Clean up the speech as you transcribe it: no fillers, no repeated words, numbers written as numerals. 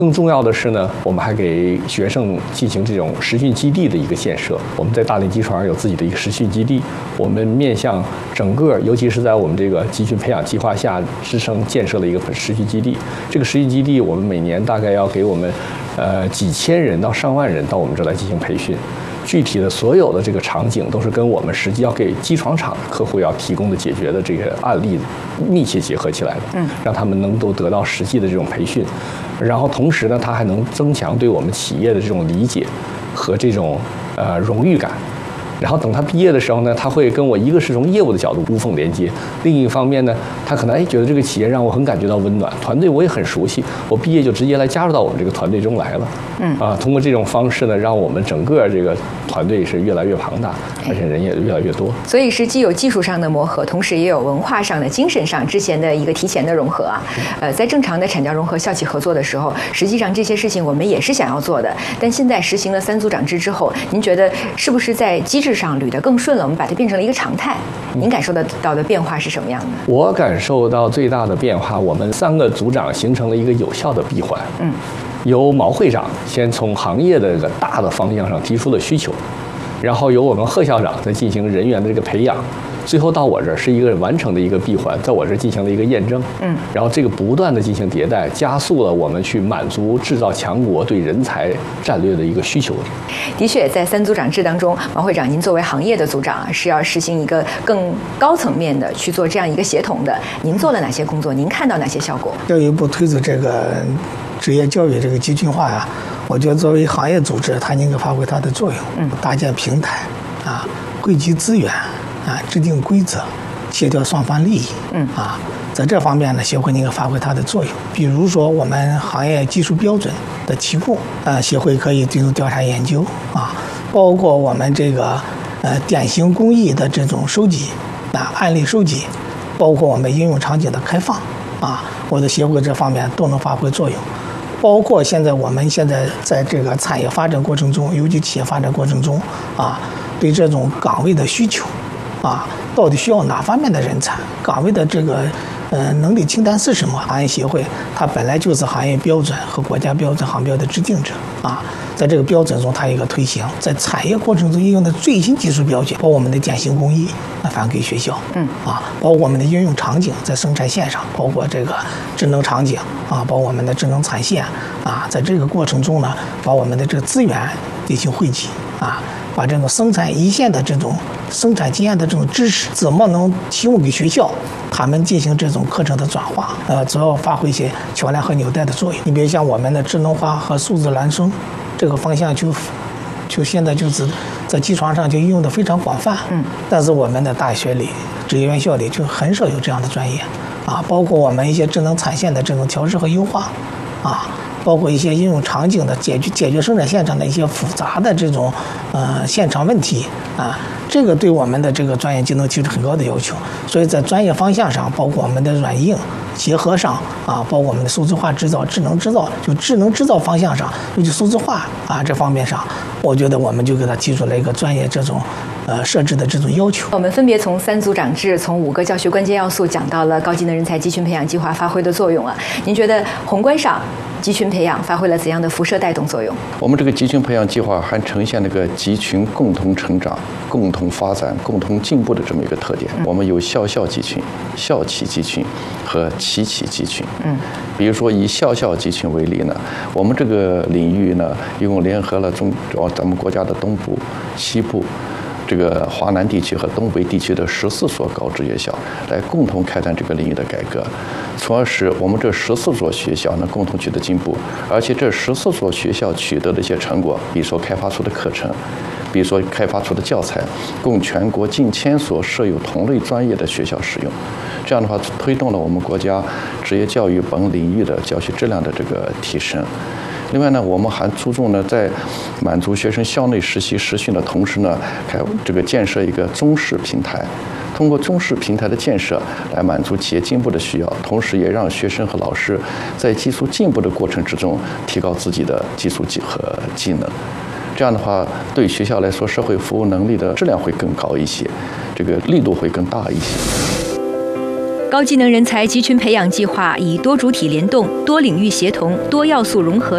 更重要的是呢，我们还给学生进行这种实训基地的一个建设。我们在大连机床有自己的一个实训基地，我们面向整个，尤其是在我们这个集训培养计划下支撑建设了一个实训基地。这个实训基地，我们每年大概要给我们几千人到上万人到我们这儿来进行培训。具体的所有的这个场景都是跟我们实际要给机床厂客户要提供的解决的这个案例密切结合起来的，让他们能够得到实际的这种培训，然后同时呢，它还能增强对我们企业的这种理解和这种荣誉感。然后等他毕业的时候呢，他会跟我一个是从业务的角度无缝连接，另一方面呢，他可能觉得这个企业让我很感觉到温暖，团队我也很熟悉，我毕业就直接来加入到我们这个团队中来了。通过这种方式呢，让我们整个这个团队是越来越庞大，而且人也越来越多。 所以是既有技术上的磨合，同时也有文化上的、精神上之前的一个提前的融合啊。在正常的产教融合、校企合作的时候，实际上这些事情我们也是想要做的，但现在实行了3组长制之后，您觉得是不是在机制上捋得更顺了？我们把它变成了一个常态。您感受得到的变化是什么样的？ 我感受到最大的变化，我们3个组长形成了一个有效的闭环。由毛会长先从行业的这个大的方向上提出了需求，然后由我们贺校长再进行人员的这个培养，最后到我这儿是一个完成的一个闭环，在我这儿进行了一个验证。然后这个不断的进行迭代，加速了我们去满足制造强国对人才战略的一个需求。 的确，在3组长制当中，毛会长，您作为行业的组长，是要实行一个更高层面的去做这样一个协同的。您做了哪些工作？您看到哪些效果？ 教育部推动这个职业教育这个集群化呀，我觉得作为行业组织，它应该发挥它的作用，搭建平台啊，汇集资源啊，制定规则，协调双方利益。在这方面呢，协会应该发挥它的作用。比如说，我们行业技术标准的提供，协会可以进行调查研究啊，包括我们这个典型工艺的这种收集案例收集，包括我们应用场景的开放啊，我的协会这方面都能发挥作用。包括我们现在在这个产业发展过程中，尤其企业发展过程中啊，对这种岗位的需求啊，到底需要哪方面的人才？岗位的这个能力清单是什么？行业协会它本来就是行业标准和国家标准行标的制定者啊，在这个标准中它有一个推行，在产业过程中应用的最新技术标准，包括我们的典型工艺，反馈给学校，包括我们的应用场景在生产线上，包括这个智能场景啊，包括我们的智能产线啊，在这个过程中呢，把我们的这个资源进行汇集啊。把这种生产一线的这种生产经验的这种知识，怎么能提供给学校，他们进行这种课程的转化，主要发挥一些桥梁和纽带的作用。你比如像我们的智能化和数字孪生这个方向就现在就是在机床上就应用的非常广泛，但是我们的大学里、职业院校里就很少有这样的专业啊，包括我们一些智能产线的这种调试和优化啊。包括一些应用场景的解决生产线上的一些复杂的这种现场问题啊，这个对我们的这个专业技能提出很高的要求。所以在专业方向上，包括我们的软硬结合上啊，包括我们的数字化制造、智能制造，就智能制造方向上，尤其数字化啊这方面上，我觉得我们就给它提出了一个专业这种设置的这种要求。 我们分别从3组长制，从5个教学关键要素讲到了高技能人才集群培养计划发挥的作用啊。您觉得宏观上集群培养发挥了怎样的辐射带动作用？ 我们这个集群培养计划还呈现了个集群共同成长、共同发展、共同进步的这么一个特点。我们有校集群、校企集群和企集群。比如说以校集群为例呢，我们这个领域呢，一共联合了咱们国家的东部、西部。这个华南地区和东北地区的14所高职业校来共同开展这个领域的改革，从而使我们这14所学校呢共同取得进步，而且这14所学校取得的一些成果，比如说开发出的课程，比如说开发出的教材，供全国近1000所设有同类专业的学校使用。这样的话，推动了我们国家职业教育本领域的教学质量的这个提升。另外呢，我们还注重呢，在满足学生校内实习实训的同时呢，建设一个中式平台，通过中式平台的建设来满足企业进步的需要，同时也让学生和老师在技术进步的过程之中提高自己的技术和技能。这样的话，对学校来说，社会服务能力的质量会更高一些，这个力度会更大一些。 高技能人才集群培养计划以多主体联动、多领域协同、多要素融合